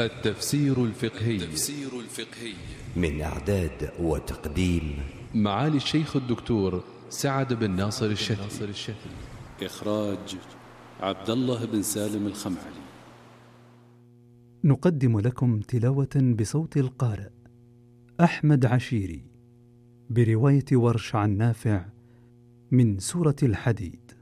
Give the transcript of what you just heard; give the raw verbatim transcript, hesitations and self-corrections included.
التفسير الفقهي التفسير الفقهي من إعداد وتقديم معالي الشيخ الدكتور سعد بن ناصر الشتري. إخراج عبد الله بن سالم الخمعلي. نقدم لكم تلاوة بصوت القارئ أحمد عشيري برواية ورش عن نافع من سورة الحديد.